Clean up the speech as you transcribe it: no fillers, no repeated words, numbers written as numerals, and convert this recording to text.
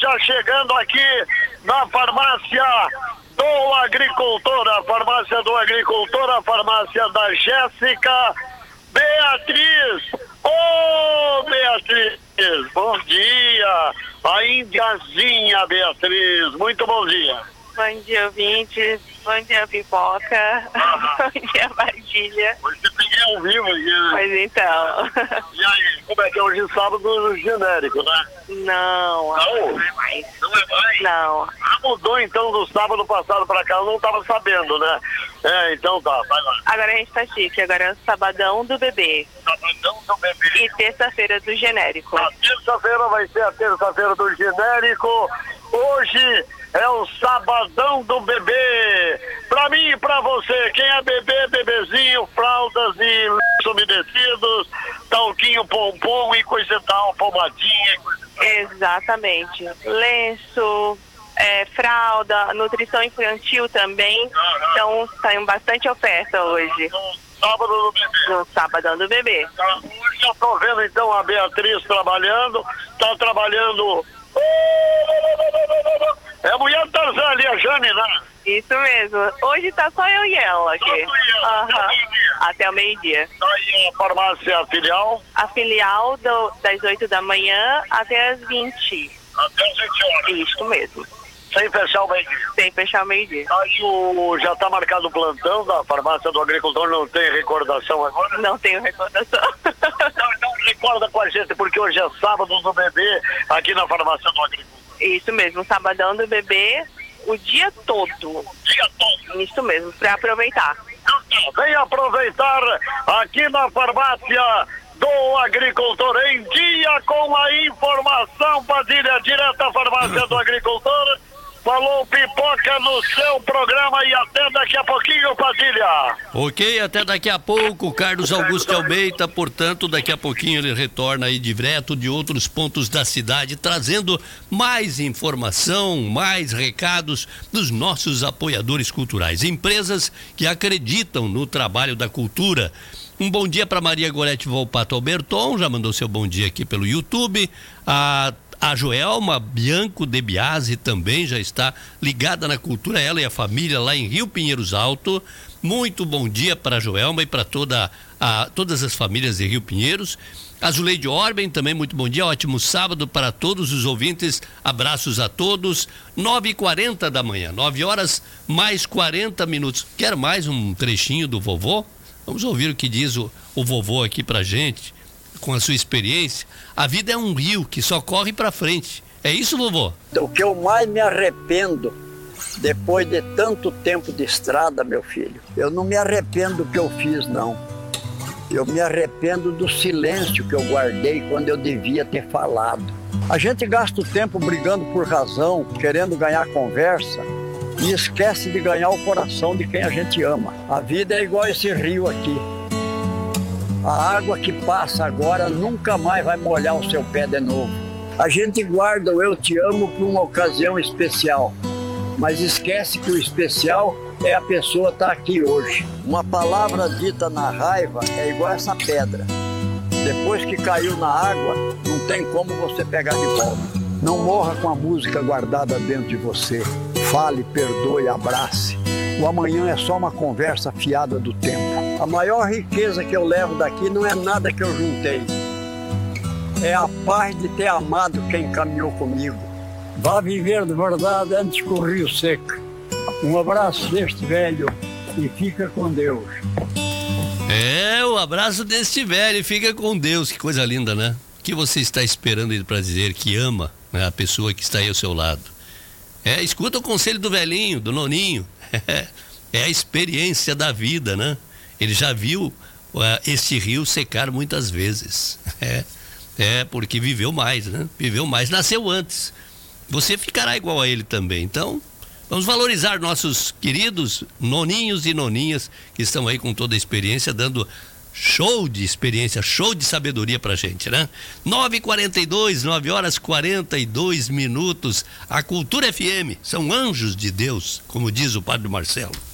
está chegando aqui na farmácia do agricultor, a farmácia do agricultor, a farmácia da Jéssica. Beatriz, Beatriz, bom dia, a indiazinha Beatriz, muito bom dia. Bom dia, ouvintes, bom dia, Pipoca, bom dia, Padilha. Hoje você peguei ao vivo aqui, né? Pois então. E aí, como é que é hoje sábado genérico, né? Não, não é mais. Não é mais? Não. Ah, mudou então do sábado passado pra cá, eu não tava sabendo, né? Então tá, vai lá. Agora a gente tá chique, agora é o sabadão do bebê. Sabadão do bebê. E terça-feira do genérico. A terça-feira vai ser a terça-feira do genérico. Hoje é o sabadão do bebê. Pra mim e pra você, quem é bebê, bebezinho, fraldas e lenços umedecidos, talquinho pompom e coisa e tal, pomadinha e coisa e tal. Exatamente. Lenço, fralda, nutrição infantil também. Então saiu bastante oferta hoje. No sábado do bebê. No sabadão do bebê. Hoje eu tô vendo então a Beatriz trabalhando, tá trabalhando. É a mulher do Tarzan ali, a Jane, né? Isso mesmo. Hoje tá só eu e ela aqui. Até o meio-dia. Tá aí a farmácia filial? A filial das 8 da manhã até as 20. Até as 20 horas. Isso mesmo. Sem fechar o meio-dia? Sem fechar o meio-dia. Aí já tá marcado o plantão da farmácia do agricultor, não tem recordação agora? Não tenho recordação. Então recorda com a gente, porque hoje é sábado do bebê aqui na farmácia do agricultor. Isso mesmo, sabadão do bebê, o dia todo. Dia todo? Isso mesmo, para aproveitar. Vem aproveitar aqui na farmácia do agricultor, em dia com a informação, Padilha, direto da farmácia do agricultor. Falou Pipoca no seu programa e até daqui a pouquinho, Padilha. Ok, até daqui a pouco, Carlos Augusto Almeida, portanto, daqui a pouquinho ele retorna aí direto de outros pontos da cidade, trazendo mais informação, mais recados dos nossos apoiadores culturais, empresas que acreditam no trabalho da cultura. Um bom dia para Maria Gorete Volpato Alberton, já mandou seu bom dia aqui pelo YouTube. A Joelma Bianco de Biasi também já está ligada na cultura, ela e a família lá em Rio Pinheiros Alto. Muito bom dia para a Joelma e para todas as famílias de Rio Pinheiros. A Zuleide Orben também, muito bom dia, ótimo sábado para todos os ouvintes, abraços a todos. 9h40 da manhã, 9 horas mais 40 minutos. Quer mais um trechinho do vovô? Vamos ouvir o que diz o vovô aqui pra gente, com a sua experiência. A vida é um rio que só corre pra frente. É isso, vovô? O que eu mais me arrependo, depois de tanto tempo de estrada, meu filho, eu não me arrependo do que eu fiz, não. Eu me arrependo do silêncio que eu guardei quando eu devia ter falado. A gente gasta o tempo brigando por razão, querendo ganhar conversa, e esquece de ganhar o coração de quem a gente ama. A vida é igual esse rio aqui. A água que passa agora nunca mais vai molhar o seu pé de novo. A gente guarda o eu te amo para uma ocasião especial, mas esquece que o especial é a pessoa estar aqui hoje. Uma palavra dita na raiva é igual essa pedra. Depois que caiu na água, não tem como você pegar de volta. Não morra com a música guardada dentro de você. Fale, perdoe, abrace. O amanhã é só uma conversa fiada do tempo. A maior riqueza que eu levo daqui não é nada que eu juntei. É a paz de ter amado quem caminhou comigo. Vá viver de verdade antes que o rio seque. Um abraço deste velho e fica com Deus. O abraço deste velho e fica com Deus. Que coisa linda, né? O que você está esperando para dizer que ama, né, a pessoa que está aí ao seu lado? Escuta o conselho do velhinho, do noninho. É a experiência da vida, né? Ele já viu esse rio secar muitas vezes. Porque viveu mais, né? Viveu mais, nasceu antes. Você ficará igual a ele também. Então, vamos valorizar nossos queridos noninhos e noninhas que estão aí com toda a experiência, dando show de experiência, show de sabedoria pra gente, né? 9h42, 9 horas 42 minutos. A Cultura FM são anjos de Deus, como diz o Padre Marcelo.